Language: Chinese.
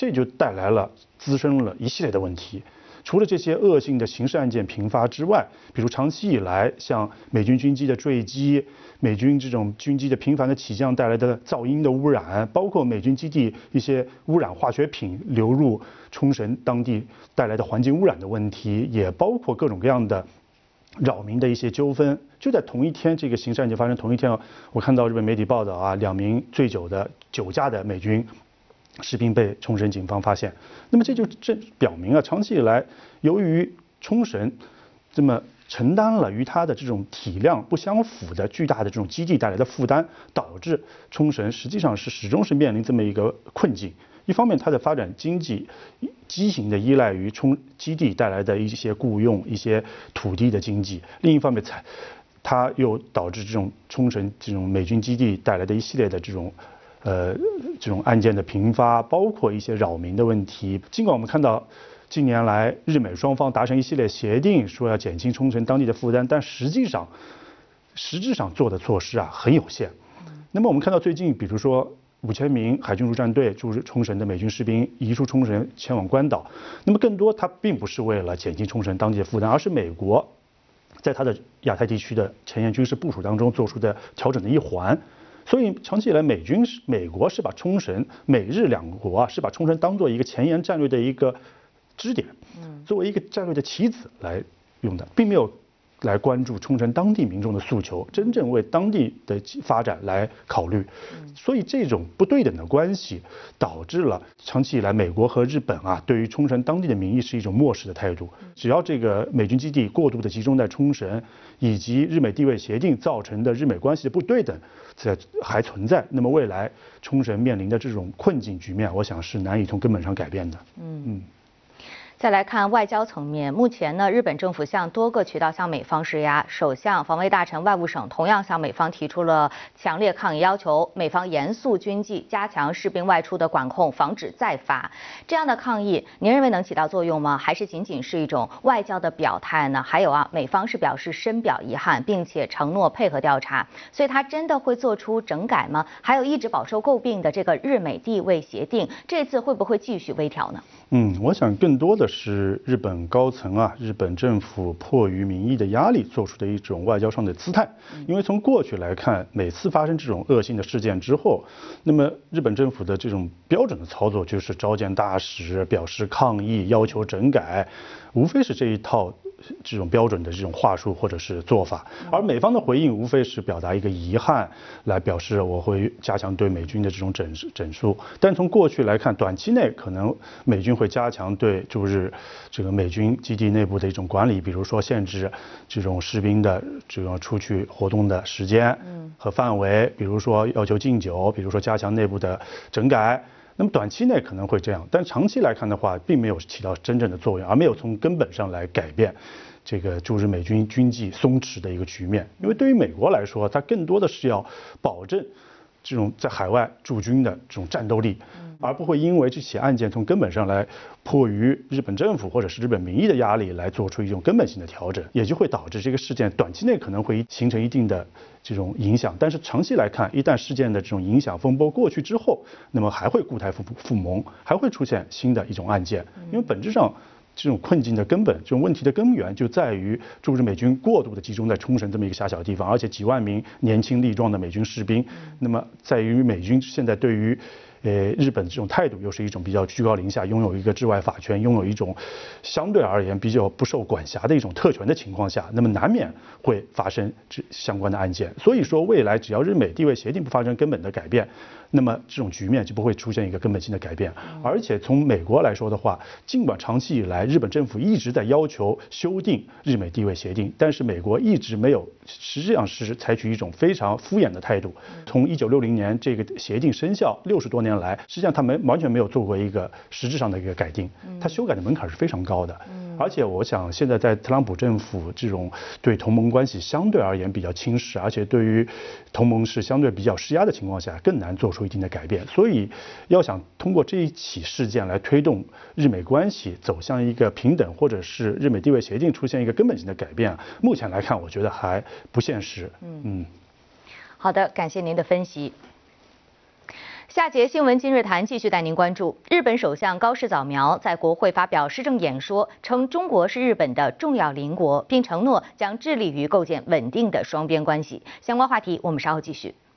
这就带来了滋生了一系列的问题。除了这些恶性的刑事案件频发之外，比如长期以来像美军军机的坠机、美军这种军机的频繁的起降带来的噪音的污染，包括美军基地一些污染化学品流入冲绳当地带来的环境污染的问题，也包括各种各样的扰民的一些纠纷。就在同一天，这个刑事案件发生同一天，我看到日本媒体报道啊，2名醉酒的酒驾的美军士兵被冲绳警方发现。那么这表明啊，长期以来，由于冲绳这么承担了与它的这种体量不相符的巨大的这种基地带来的负担，导致冲绳实际上始终是面临这么一个困境。一方面，它的发展经济畸形的依赖于基地带来的一些雇佣、一些土地的经济；另一方面，它又导致这种冲绳这种美军基地带来的一系列的这种案件的频发，包括一些扰民的问题。尽管我们看到近年来日美双方达成一系列协定，说要减轻冲绳当地的负担，但实质上做的措施啊很有限。那么我们看到最近，比如说5000名海军陆战队驻冲绳的美军士兵移出冲绳前往关岛，那么更多它并不是为了减轻冲绳当地的负担，而是美国在它的亚太地区的前沿军事部署当中做出的调整的一环。所以长期以来，美国是把冲绳、美日两国啊是把冲绳当做一个前沿战略的一个支点，作为一个战略的棋子来用的，并没有来关注冲绳当地民众的诉求，真正为当地的发展来考虑。所以这种不对等的关系，导致了长期以来美国和日本啊对于冲绳当地的民意是一种漠视的态度。只要这个美军基地过度的集中在冲绳，以及日美地位协定造成的日美关系的不对等还存在，那么未来冲绳面临的这种困境局面，我想是难以从根本上改变的。 再来看外交层面，目前呢，日本政府向多个渠道向美方施压，首相、防卫大臣、外务省同样向美方提出了强烈抗议，要求美方严肃军纪，加强士兵外出的管控，防止再发。这样的抗议，您认为能起到作用吗？还是仅仅是一种外交的表态呢？还有啊，美方是表示深表遗憾，并且承诺配合调查，所以他真的会做出整改吗？还有一直饱受诟病的这个日美地位协定，这次会不会继续微调呢？ 我想更多的是日本高层啊，日本政府迫于民意的压力做出的一种外交上的姿态。因为从过去来看，每次发生这种恶性的事件之后，那么日本政府的这种标准的操作就是召见大使，表示抗议，要求整改，无非是这一套这种标准的这种话术或者是做法。而美方的回应无非是表达一个遗憾，来表示我会加强对美军的这种整肃。但从过去来看，短期内可能美军会加强对驻日这个美军基地内部的一种管理，比如说限制这种士兵的这种出去活动的时间和范围，比如说要求禁酒，比如说加强内部的整改。那么短期内可能会这样，但长期来看的话，并没有起到真正的作用，而没有从根本上来改变这个驻日美军军纪松弛的一个局面。因为对于美国来说，它更多的是要保证这种在海外驻军的这种战斗力，而不会因为这起案件从根本上来迫于日本政府或者是日本民意的压力来做出一种根本性的调整，也就会导致这个事件短期内可能会形成一定的这种影响，但是长期来看，一旦事件的这种影响风波过去之后，那么还会故态复萌，还会出现新的一种案件。因为本质上这种困境的根本，这种问题的根源就在于驻日美军过度的集中在冲绳这么一个狭小的地方，而且几万名年轻力壮的美军士兵，那么在于美军现在对于日本这种态度又是一种比较居高临下，拥有一个治外法权，拥有一种相对而言比较不受管辖的一种特权的情况下，那么难免会发生相关的案件。所以说，未来只要日美地位协定不发生根本的改变，那么这种局面就不会出现一个根本性的改变。而且从美国来说的话，尽管长期以来日本政府一直在要求修订日美地位协定，但是美国一直没有，实际上是采取一种非常敷衍的态度。从1960年这个协定生效60多年来，实际上他们完全没有做过一个实质上的一个改定，它修改的门槛是非常高的。而且我想现在在特朗普政府这种对同盟关系相对而言比较轻视，而且对于同盟是相对比较施压的情况下，更难做出一定的改变。所以要想通过这一起事件来推动日美关系走向一个平等，或者是日美地位协定出现一个根本性的改变，目前来看我觉得还不现实。 好的，感谢您的分析。 下节新闻今日谈继续带您关注，日本首相高市早苗在国会发表施政演说，称中国是日本的重要邻国，并承诺将致力于构建稳定的双边关系。相关话题我们稍后继续。